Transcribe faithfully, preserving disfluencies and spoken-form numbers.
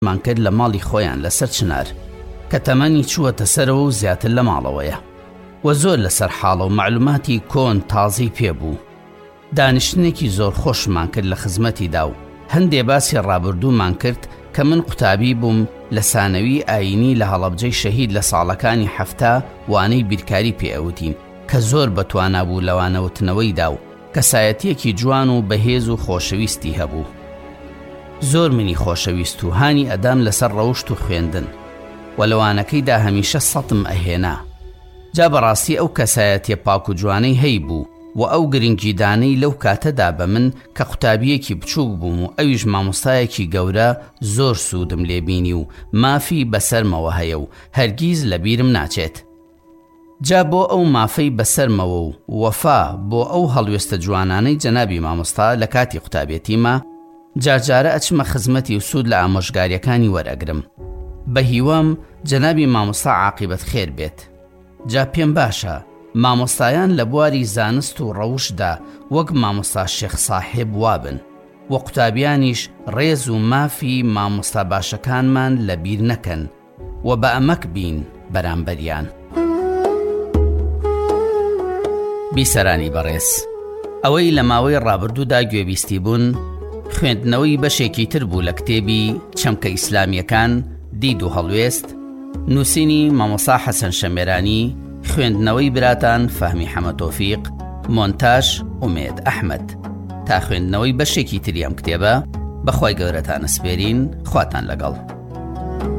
مان کرد لە ماڵی خۆیان لەسەر چنار کە تەمەنی چووەتە سەرەوە و زیاتر لە ماڵەوەیە و زۆر لەسەر حاڵە و معلوماتی کۆن تازەی پێبوو. دانیشتنێکی زۆر خۆشمان کرد لە خزمەتیدا و هەندێ باسی ڕابردوومان کرد کە من قوتابی بووم لە سانەوی ئاینی لە هەڵەبجەی شەهید لە ساڵەکانی حەفتا وانەی بیرکاری پێئەوتین کە زۆر بەتوانا بوو لەوانەوتنەوەیدا و کەسایەتیەکی جوان و بەهێز و خۆشەویستی هەبوو. زۆر منی خۆشەویست و هانی ئەدام لەسەر ڕەوشت و خوێندن و لەوانەکەیدا هەمیشە سەتم ئەهێنا. جا بەڕاستی ئەو کەسایەتیە پاک و جوانەی هەی بوو و ئەو گرنگیدانەی لەو کاتەدا بە من کە قوتابیەکی بچووک بووم و ئەویش مامۆستایەکی گەورە زۆر سوودم لێبینی و مافی بەسەرمەوە هەیە و هەرگیز لە بیرم ناچێت. جا بۆ ئەو مافەی بەسەرمەوە و وەفا بۆ ئەو هەڵوێستە جوانانەی جەنابی مامۆستا لە کاتی قوتابیەتیمە جارجارە ئەچمە خزمەتی و سوود لە ئامۆژگاریەکانی وەرئەگرم. بە هیوام جەنابی مامۆستا عاقیبەت خێر بێت. جا پێم باشە مامۆستایان لە بواری زانست و ڕەوشدا وەک مامۆستا شێخ ساحێب وابن و قوتابیانیش ڕێز و مافی مامۆستا باشەکانمان لە بیر نەکەن و بە ئەمەک بین بەرامبەریان. بیسەرانی بەڕێز، ئەوەی لە ماوەی ڕابردوودا گوێبیستی بوون خوێندنەوەی بەشێکی تر بوو لە کتێبی چەمکە ئیسلامیەکان دید و هەڵوێست نووسینی مامۆستا حەسەن شەمێرانی، خوێندنەوەی براتان فەهمی حەمەتۆفیق، مۆنتاژ ئومێد ئەحمەد. تا خوێندنەوەی بەشێکی تری ئەم کتێبە بەخوای گەورەتان ئەسپێرین، خواتان لەگەڵ.